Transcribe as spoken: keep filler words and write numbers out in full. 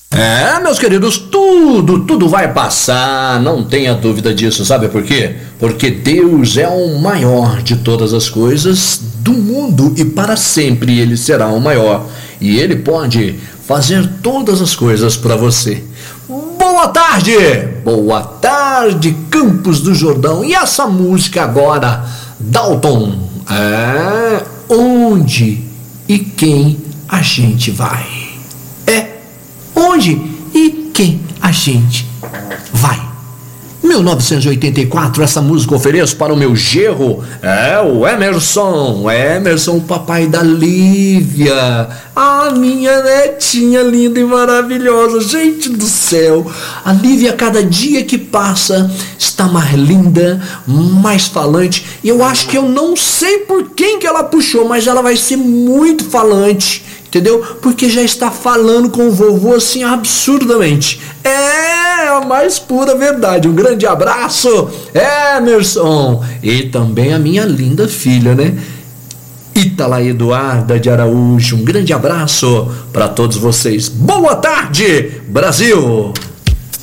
É, meus queridos, tudo, tudo vai passar, não tenha dúvida disso, sabe por quê? Porque Deus é o maior de todas as coisas do mundo e para sempre Ele será o maior. E Ele pode fazer todas as coisas para você. Boa tarde! Boa tarde, Campos do Jordão. E essa música agora, Dalton, é onde e quem a gente vai? Onde e quem a gente vai? mil novecentos e oitenta e quatro, essa música eu ofereço para o meu genro, é o Emerson, Emerson, o papai da Lívia, a minha netinha linda e maravilhosa, gente do céu, a Lívia cada dia que passa está mais linda, mais falante, e eu acho que eu não sei por quem que ela puxou, mas ela vai ser muito falante, entendeu? Porque já está falando com o vovô assim absurdamente. É a mais pura verdade. Um grande abraço, Emerson. E também a minha linda filha, né? Ítala Eduarda de Araújo. Um grande abraço para todos vocês. Boa tarde, Brasil!